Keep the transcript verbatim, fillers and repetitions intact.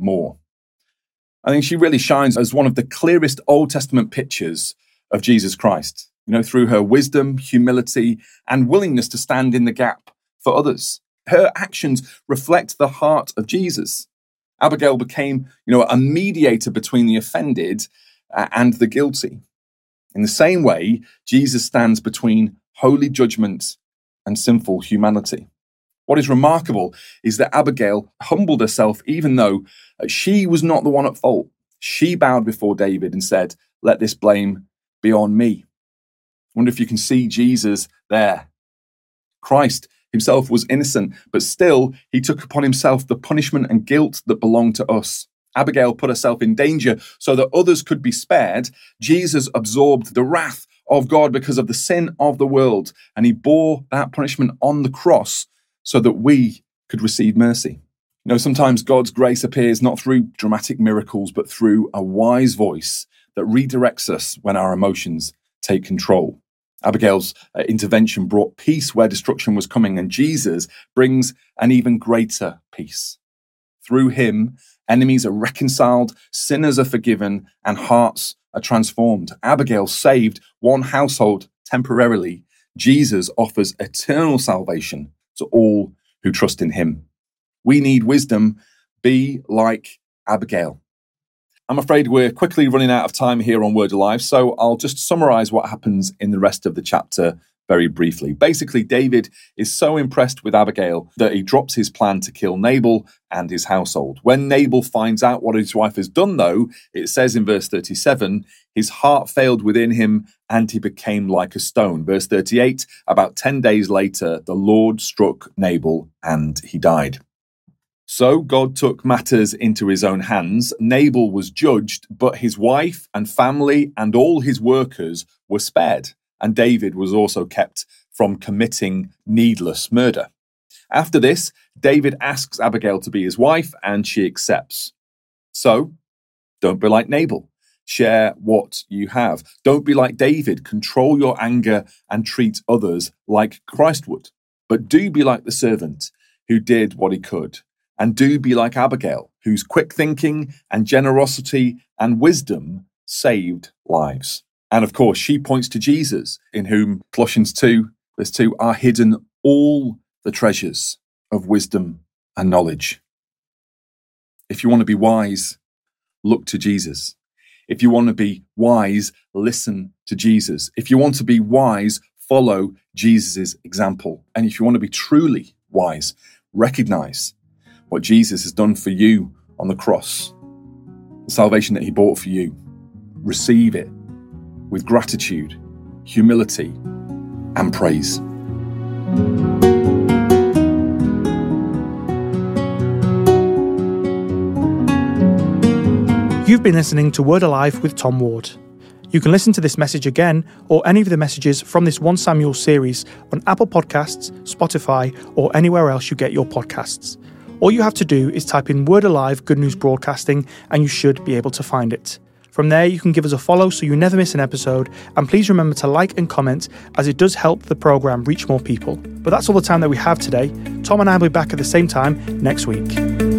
more. I think she really shines as one of the clearest Old Testament pictures of Jesus Christ, you know, through her wisdom, humility, and willingness to stand in the gap for others. Her actions reflect the heart of Jesus. Abigail became, you know, a mediator between the offended uh, and the guilty. In the same way, Jesus stands between holy judgment and sinful humanity. What is remarkable is that Abigail humbled herself even though she was not the one at fault. She bowed before David and said, "Let this blame be on me." I wonder if you can see Jesus there. Christ himself was innocent, but still he took upon himself the punishment and guilt that belonged to us. Abigail put herself in danger so that others could be spared. Jesus absorbed the wrath of God because of the sin of the world, and he bore that punishment on the cross so that we could receive mercy. You know, sometimes God's grace appears not through dramatic miracles, but through a wise voice that redirects us when our emotions take control. Abigail's uh, intervention brought peace where destruction was coming, and Jesus brings an even greater peace. Through him, enemies are reconciled, sinners are forgiven, and hearts are transformed. Abigail saved one household temporarily. Jesus offers eternal salvation to all who trust in him. We need wisdom. Be like Abigail. I'm afraid we're quickly running out of time here on Word Alive, so I'll just summarize what happens in the rest of the chapter very briefly. Basically, David is so impressed with Abigail that he drops his plan to kill Nabal and his household. When Nabal finds out what his wife has done, though, it says in verse thirty-seven, his heart failed within him and he became like a stone. Verse thirty-eight, about ten days later, the Lord struck Nabal and he died. So God took matters into his own hands. Nabal was judged, but his wife and family and all his workers were spared. And David was also kept from committing needless murder. After this, David asks Abigail to be his wife, and she accepts. So, don't be like Nabal. Share what you have. Don't be like David. Control your anger and treat others like Christ would. But do be like the servant who did what he could. And do be like Abigail, whose quick thinking and generosity and wisdom saved lives. And of course, she points to Jesus, in whom Colossians two, verse two, are hidden all the treasures of wisdom and knowledge. If you want to be wise, look to Jesus. If you want to be wise, listen to Jesus. If you want to be wise, follow Jesus' example. And if you want to be truly wise, recognize what Jesus has done for you on the cross, the salvation that he bought for you. Receive it with gratitude, humility, and praise. You've been listening to Word Alive with Tom Ward. You can listen to this message again or any of the messages from this First Samuel series on Apple Podcasts, Spotify, or anywhere else you get your podcasts. All you have to do is type in Word Alive Good News Broadcasting and you should be able to find it. From there, you can give us a follow so you never miss an episode, and please remember to like and comment as it does help the programme reach more people. But that's all the time that we have today. Tom and I will be back at the same time next week.